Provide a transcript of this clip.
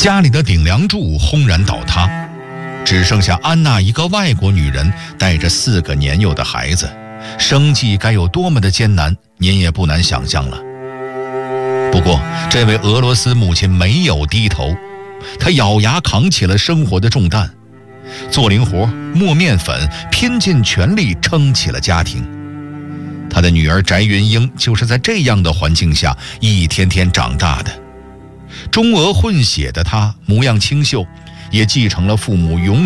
家里的顶梁柱轰然倒塌，只剩下安娜一个外国女人带着4个年幼的孩子，生计该有多么的艰难，您也不难想象了。不过这位俄罗斯母亲没有低头，她咬牙扛起了生活的重担，做零活、磨面粉，拼尽全力撑起了家庭。她的女儿翟云英就是在这样的环境下一天天长大的。中俄混血的她模样清秀，也继承了父母勇